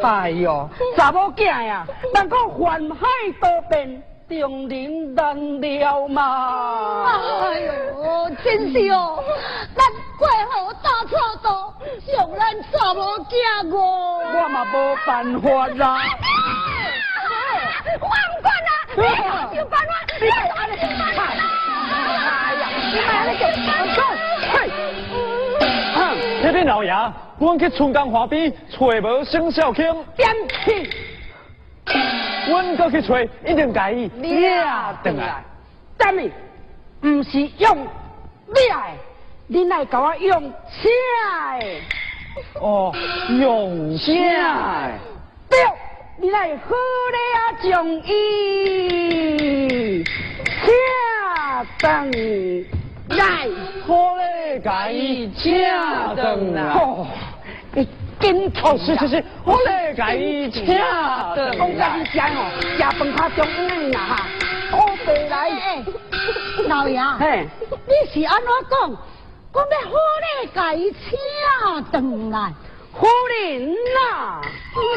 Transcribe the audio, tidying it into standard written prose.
哎呦，查某囝呀，人讲环海多变，中人难料嘛。 哎呦，真是哦，咱过河大草道，上咱查某囝哦。 我嘛无办法啦。 我唔管啦，你想办法，你安尼想办法。 哎呀，你买安尼叫嘿。 这边老爷，阮去春江河边找无沈小卿， 点起， 阮搁去找，一定甲伊抓回来。但是，唔是用掠的，你来甲我用车的。 哦，用车的。 对，你来好咧将伊车转来， 好咧，甲伊车转来。 哦，你紧哦，是，好咧，甲伊车转来。 讲甲你食吼，食饭较中午啦哈，好白来。 老爷， 嘿， 你是安怎讲？讲要好咧，甲伊请转来。 夫人呐。